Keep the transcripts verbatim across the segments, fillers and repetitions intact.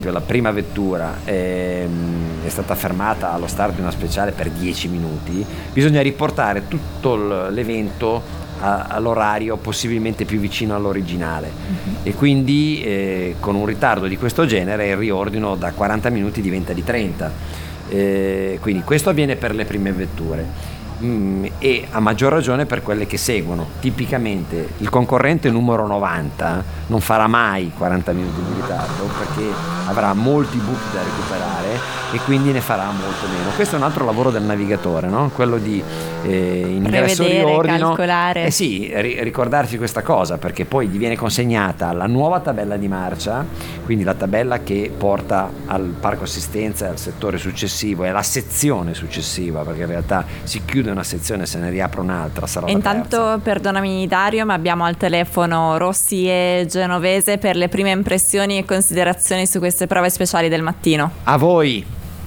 la prima vettura è, è stata fermata allo start di una speciale per dieci minuti, bisogna riportare tutto l'evento a, all'orario possibilmente più vicino all'originale, uh-huh. e quindi eh, con un ritardo di questo genere il riordino da quaranta minuti diventa di trenta, eh, quindi questo avviene per le prime vetture. Mm, e a maggior ragione per quelle che seguono. Tipicamente il concorrente numero novanta non farà mai quaranta minuti di ritardo perché avrà molti buchi da recuperare e quindi ne farà molto meno. Questo è un altro lavoro del navigatore, no? Quello di eh, ingresso riordino, calcolare. Eh sì, ri- ricordarsi questa cosa, perché poi gli viene consegnata la nuova tabella di marcia, quindi la tabella che porta al parco assistenza e al settore successivo e alla sezione successiva, perché in realtà si chiude una sezione, se ne riapre un'altra, sarà la Intanto terza. Perdonami Dario, ma abbiamo al telefono Rossi e Genovese per le prime impressioni e considerazioni su queste prove speciali del mattino. A voi.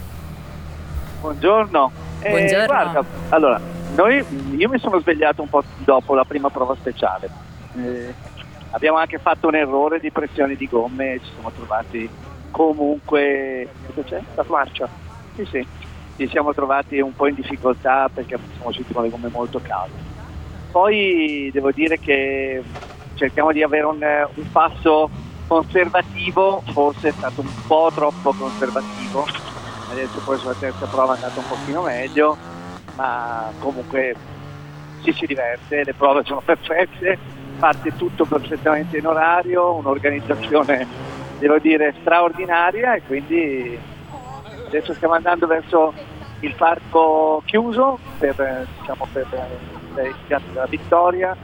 Buongiorno. Eh, Buongiorno. Guarda, allora, noi, io mi sono svegliato un po' dopo la prima prova speciale. Eh, abbiamo anche fatto un errore di pressione di gomme e ci siamo trovati comunque... Cosa c'è? La marcia? Sì, sì. Ci siamo trovati un po' in difficoltà perché siamo usciti con le gomme molto calde. Poi devo dire che cerchiamo di avere un, un passo conservativo, forse è stato un po' troppo conservativo, adesso poi sulla terza prova è andato un pochino meglio, ma comunque ci si diverte, le prove sono perfette, parte tutto perfettamente in orario, un'organizzazione devo dire straordinaria, e quindi adesso stiamo andando verso il parco chiuso per, diciamo, per il piatto della vittoria,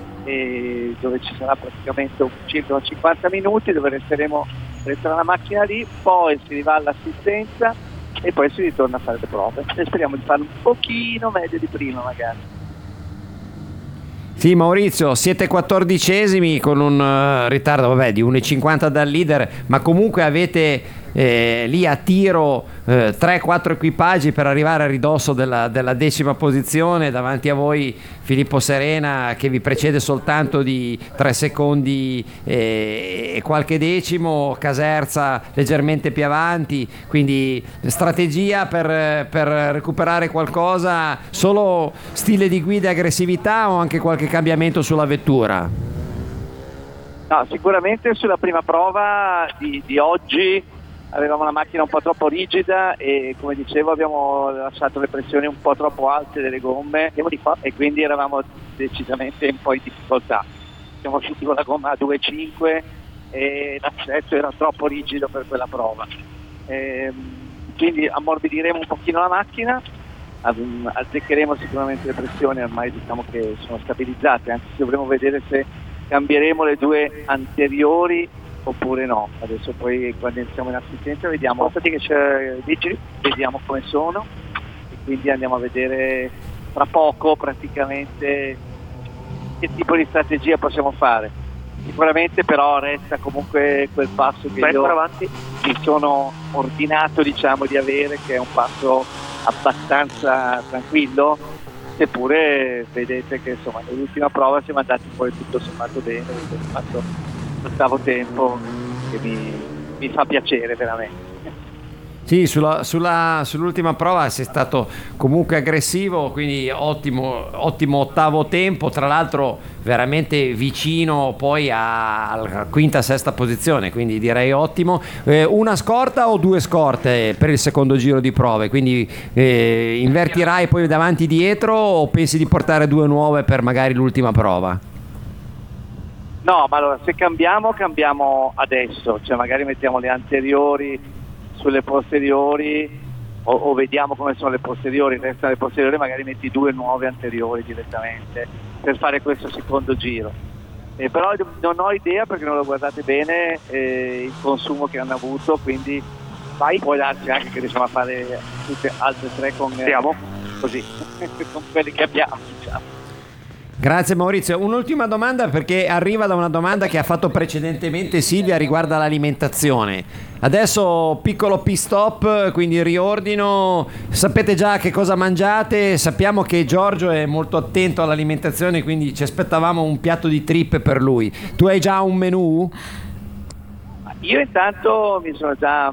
e dove ci sarà praticamente circa cinquanta minuti dove resteremo resterà la macchina lì, poi si va all'assistenza e poi si ritorna a fare le prove e speriamo di farlo un pochino meglio di prima magari. Sì, Maurizio, siete quattordicesimi con un uh, ritardo vabbè, di uno e cinquanta dal leader, ma comunque avete eh, lì a tiro eh, tre quattro equipaggi per arrivare a ridosso della, della decima posizione. Davanti a voi Filippo Serena che vi precede soltanto di tre secondi e, e qualche decimo, Caserza leggermente più avanti, quindi strategia per, per recuperare qualcosa, solo stile di guida e aggressività o anche qualche cambiamento sulla vettura? No, sicuramente sulla prima prova di, di oggi avevamo una macchina un po' troppo rigida e come dicevo abbiamo lasciato le pressioni un po' troppo alte delle gomme e quindi eravamo decisamente un po' in difficoltà. Siamo usciti con la gomma a due virgola cinque e l'assetto era troppo rigido per quella prova. E, quindi ammorbidiremo un pochino la macchina, azzeccheremo sicuramente le pressioni, ormai diciamo che sono stabilizzate, anzi dovremo vedere se cambieremo le due anteriori oppure no. Adesso poi quando iniziamo in assistenza vediamo, che c'è, dici, vediamo come sono e quindi andiamo a vedere tra poco praticamente che tipo di strategia possiamo fare. Sicuramente però resta comunque quel passo che io avanti. mi sono ordinato diciamo di avere, che è un passo abbastanza tranquillo, seppure vedete che insomma nell'ultima prova siamo andati poi tutto sommato bene, ho fatto l'ottavo tempo che mi, mi fa piacere veramente. Sì, sulla, sulla, sull'ultima prova sei stato comunque aggressivo, quindi ottimo, ottimo ottavo tempo, tra l'altro veramente vicino poi alla quinta sesta posizione, quindi direi ottimo. Eh, una scorta o due scorte per il secondo giro di prove, quindi eh, invertirai poi davanti dietro o pensi di portare due nuove per magari l'ultima prova? No, ma allora se cambiamo cambiamo adesso, cioè magari mettiamo le anteriori sulle posteriori o, o vediamo come sono le posteriori, restano le posteriori, magari metti due nuove anteriori direttamente per fare questo secondo giro. Eh, però non ho idea perché non lo guardate bene eh, il consumo che hanno avuto, quindi vai, può darsi anche che riusciamo a fare tutte altre tre con, eh, così, con quelli che abbiamo, diciamo. Grazie Maurizio. Un'ultima domanda, perché arriva da una domanda che ha fatto precedentemente Silvia, riguarda l'alimentazione. Adesso piccolo pit stop, quindi riordino. Sapete già che cosa mangiate? Sappiamo che Giorgio è molto attento all'alimentazione, quindi ci aspettavamo un piatto di trippe per lui. Tu hai già un menù? Io intanto mi sono già